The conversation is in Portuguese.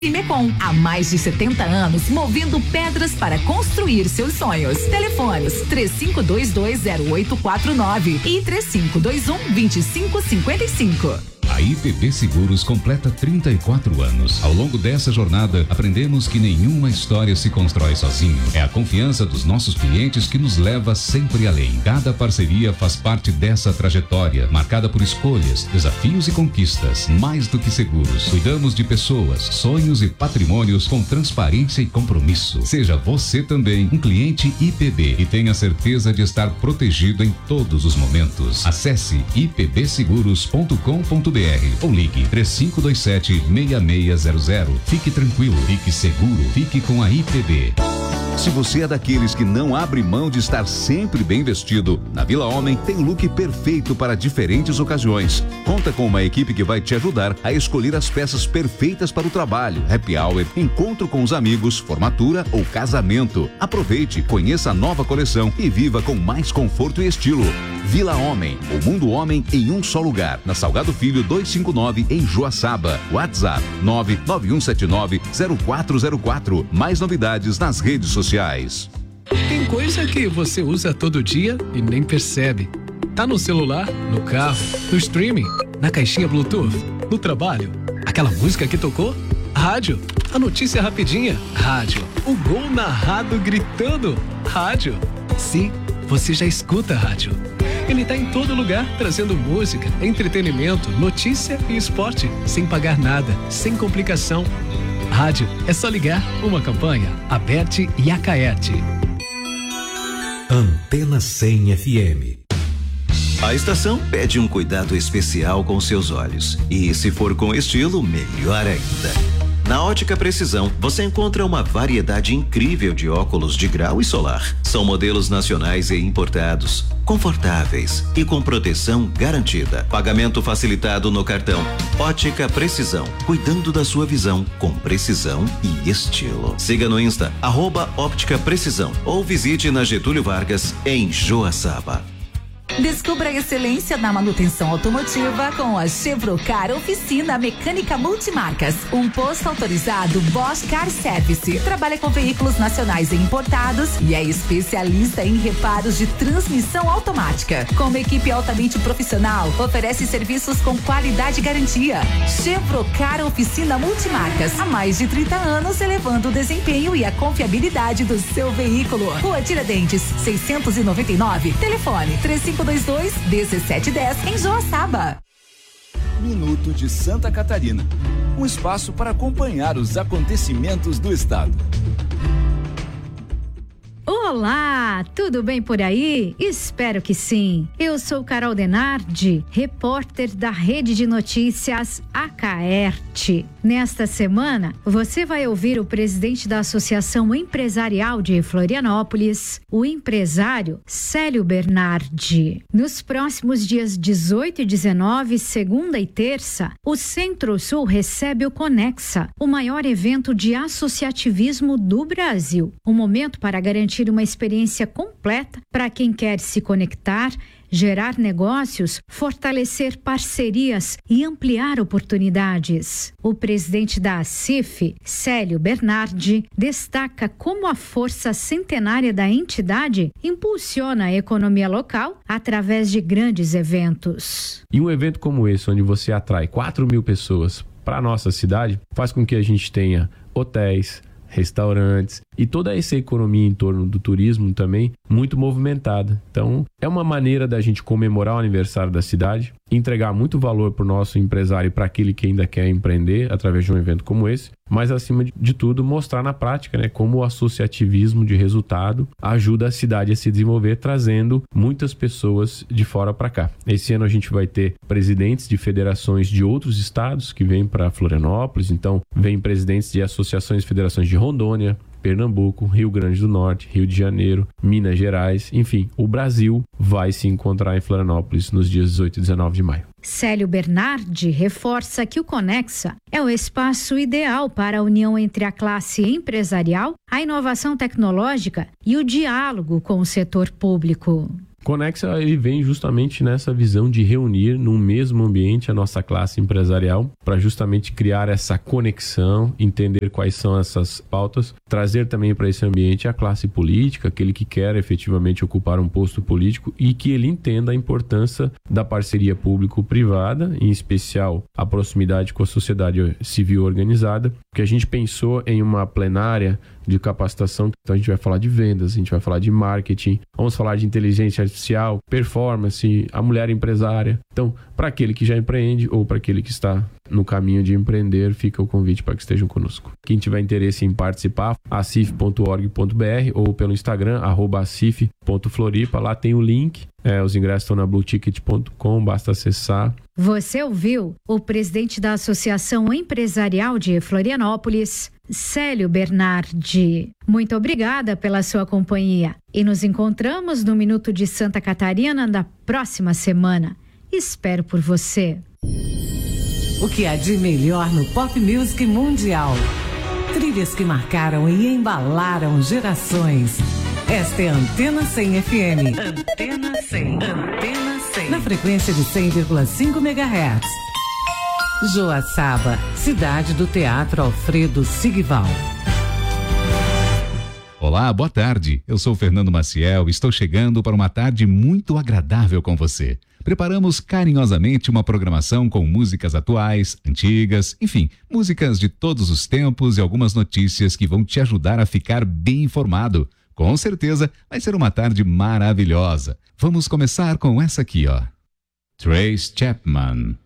Mecom, há mais de 70 anos, movendo pedras para construir seus sonhos. Telefones 35220849 e 3521-2555. A IPB Seguros completa 34 anos. Ao longo dessa jornada, aprendemos que nenhuma história se constrói sozinho. É a confiança dos nossos clientes que nos leva sempre além. Cada parceria faz parte dessa trajetória, marcada por escolhas, desafios e conquistas. Mais do que seguros, cuidamos de pessoas, sonhos e patrimônios com transparência e compromisso. Seja você também um cliente IPB e tenha certeza de estar protegido em todos os momentos. Acesse ipbseguros.com.br ou ligue 3527-6600. Fique tranquilo, fique seguro, fique com a IPB. Se você é daqueles que não abre mão de estar sempre bem vestido, na Vila Homem tem o look perfeito para diferentes ocasiões. Conta com uma equipe que vai te ajudar a escolher as peças perfeitas para o trabalho, happy hour, encontro com os amigos, formatura ou casamento. Aproveite, conheça a nova coleção e viva com mais conforto e estilo. Vila Homem, o mundo homem em um só lugar. Na Salgado Filho 259 em Joaçaba. WhatsApp 991790404. Mais novidades nas redes sociais. Tem coisa que você usa todo dia e nem percebe. Tá no celular, no carro, no streaming, na caixinha Bluetooth, no trabalho. Aquela música que tocou? Rádio. A notícia rapidinha? Rádio. O gol narrado gritando? Rádio. Sim, você já escuta rádio. Ele tá em todo lugar, trazendo música, entretenimento, notícia e esporte, sem pagar nada, sem complicação. Rádio, é só ligar. Uma campanha, Aberte e Acaerte. Antena 100 FM. A estação pede um cuidado especial com seus olhos. E se for com estilo, melhor ainda. Na Ótica Precisão, você encontra uma variedade incrível de óculos de grau e solar. São modelos nacionais e importados, confortáveis e com proteção garantida. Pagamento facilitado no cartão. Ótica Precisão, cuidando da sua visão com precisão e estilo. Siga no Insta, @Óptica Precisão, ou visite na Getúlio Vargas, em Joaçaba. Descubra a excelência na manutenção automotiva com a Chevrocar Oficina Mecânica Multimarcas. Um posto autorizado Bosch Car Service. Trabalha com veículos nacionais e importados e é especialista em reparos de transmissão automática. Com uma equipe altamente profissional, oferece serviços com qualidade e garantia. Chevrocar Oficina Multimarcas. Há mais de 30 anos, elevando o desempenho e a confiabilidade do seu veículo. Rua Tiradentes, 699. Telefone 3522-1710 em Joaçaba. Minuto de Santa Catarina. Um espaço para acompanhar os acontecimentos do estado. Olá, tudo bem por aí? Espero que sim. Eu sou Carol Denardi, repórter da Rede de Notícias Acaerte. Nesta semana, você vai ouvir o presidente da Associação Empresarial de Florianópolis, o empresário Célio Bernardi. Nos próximos dias 18 e 19, segunda e terça, o Centro-Sul recebe o Conexa, o maior evento de associativismo do Brasil. Um momento para garantir uma experiência completa para quem quer se conectar, gerar negócios, fortalecer parcerias e ampliar oportunidades. O presidente da ACIF, Célio Bernardi, destaca como a força centenária da entidade impulsiona a economia local através de grandes eventos. E um evento como esse, onde você atrai 4.000 pessoas para a nossa cidade, faz com que a gente tenha hotéis, restaurantes e toda essa economia em torno do turismo também muito movimentada. Então, é uma maneira da gente comemorar o aniversário da cidade, entregar muito valor para o nosso empresário e para aquele que ainda quer empreender através de um evento como esse, mas acima de tudo mostrar na prática, né, como o associativismo de resultado ajuda a cidade a se desenvolver, trazendo muitas pessoas de fora para cá. Esse ano a gente vai ter presidentes de federações de outros estados que vêm para Florianópolis, então vem presidentes de associações e federações de Rondônia, Pernambuco, Rio Grande do Norte, Rio de Janeiro, Minas Gerais, enfim, o Brasil vai se encontrar em Florianópolis nos dias 18 e 19 de maio. Célio Bernardi reforça que o Conexa é o espaço ideal para a união entre a classe empresarial, a inovação tecnológica e o diálogo com o setor público. Conexa, ele vem justamente nessa visão de reunir num mesmo ambiente a nossa classe empresarial para justamente criar essa conexão, entender quais são essas pautas, trazer também para esse ambiente a classe política, aquele que quer efetivamente ocupar um posto político e que ele entenda a importância da parceria público-privada, em especial a proximidade com a sociedade civil organizada, porque a gente pensou em uma plenária de capacitação, então a gente vai falar de vendas, a gente vai falar de marketing, vamos falar de inteligência artificial, performance, a mulher empresária. Então, para aquele que já empreende ou para aquele que está no caminho de empreender, fica o convite para que estejam conosco. Quem tiver interesse em participar, acif.org.br ou pelo Instagram, @acif.floripa, lá tem o link, os ingressos estão na blueticket.com, basta acessar. Você ouviu o presidente da Associação Empresarial de Florianópolis, Célio Bernardi. Muito obrigada pela sua companhia e nos encontramos no Minuto de Santa Catarina na próxima semana. Espero por você. O que há de melhor no pop music mundial? Trilhas que marcaram e embalaram gerações. Esta é a Antena 100 FM. Antena 100. Antena 100. Na frequência de 100,5 MHz. Joaçaba, cidade do Teatro Alfredo Sigval. Olá, boa tarde. Eu sou Fernando Maciel e estou chegando para uma tarde muito agradável com você. Preparamos carinhosamente uma programação com músicas atuais, antigas, enfim, músicas de todos os tempos e algumas notícias que vão te ajudar a ficar bem informado. Com certeza vai ser uma tarde maravilhosa. Vamos começar com essa aqui, ó. Trace Chapman.